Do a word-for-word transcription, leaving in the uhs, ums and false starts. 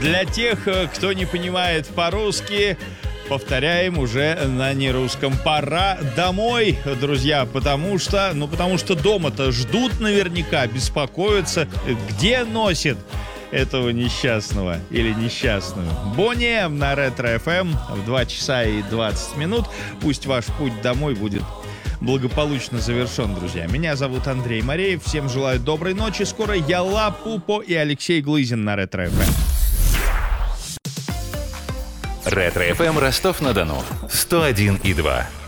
Для тех, кто не понимает по-русски, повторяем уже на нерусском. Пора домой, друзья, потому что, ну, потому что дома-то ждут наверняка, беспокоятся, где носит этого несчастного или несчастную. Бонни Эм на Ретро-эф эм в два часа и двадцать минут. Пусть ваш путь домой будет благополучно завершен, друзья. Меня зовут Андрей Мореев. Всем желаю доброй ночи. Скоро Яла Пупо и Алексей Глызин на Ретро-эф эм. Ретро-эф эм Ростов-на-Дону сто один и два.